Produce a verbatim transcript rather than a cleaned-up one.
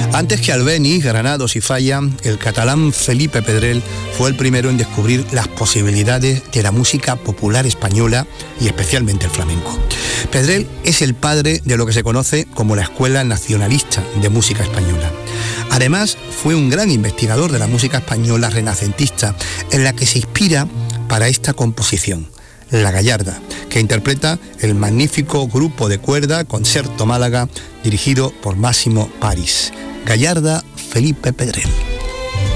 Antes que Albéniz, Granados y Falla, el catalán Felipe Pedrell fue el primero en descubrir las posibilidades de la música popular española y especialmente el flamenco. Pedrell es el padre de lo que se conoce como la Escuela Nacionalista de Música Española. Además, fue un gran investigador de la música española renacentista, en la que se inspira para esta composición, La Gallarda, que interpreta el magnífico grupo de cuerda Concerto Málaga, dirigido por Máximo París. Gallarda, Felipe Pedrell.